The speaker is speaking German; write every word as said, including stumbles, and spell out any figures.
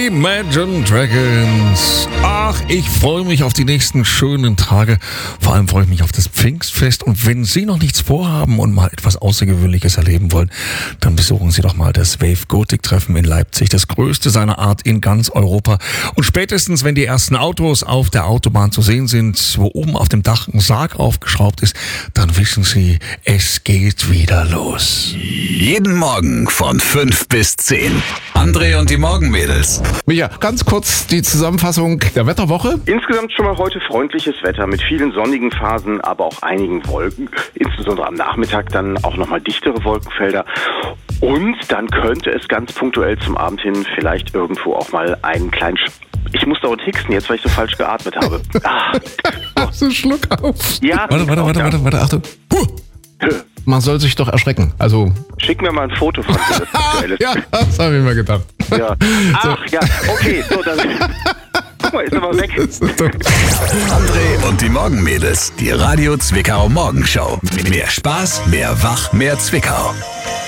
Imagine Dragons. Ach, ich freue mich auf die nächsten schönen Tage. Vor allem freue ich mich auf das Pfingstfest. Und wenn Sie noch nichts vorhaben und mal etwas Außergewöhnliches erleben wollen, dann besuchen Sie doch mal das Wave Gothic Treffen in Leipzig. Das größte seiner Art in ganz Europa. Und spätestens, wenn die ersten Autos auf der Autobahn zu sehen sind, wo oben auf dem Dach ein Sarg aufgeschraubt ist, dann wissen Sie, es geht wieder los. Jeden Morgen von fünf bis zehn. André und die Morgenmädels. Micha, ganz kurz die Zusammenfassung der Wetterwoche. Insgesamt schon mal heute freundliches Wetter mit vielen sonnigen Phasen, aber auch einigen Wolken. Insbesondere am Nachmittag dann auch nochmal dichtere Wolkenfelder. Und dann könnte es ganz punktuell zum Abend hin vielleicht irgendwo auch mal einen kleinen... Sch- ich muss dauernd hicksen jetzt, weil ich so falsch geatmet habe. Ah. Hast du einen Schluck auf? Ja. Warte, warte, warte, warte, warte, Achtung. Huh. Man soll sich doch erschrecken. Also. Schick mir mal ein Foto von dir, das aktuelle. Ja, das habe ich mir gedacht. Ja. Ach so. Ja, okay, so dann. Guck mal, ist aber weg. André und die Morgenmädels. Die Radio Zwickau Morgenshow. Mehr Spaß, mehr Wach, mehr Zwickau.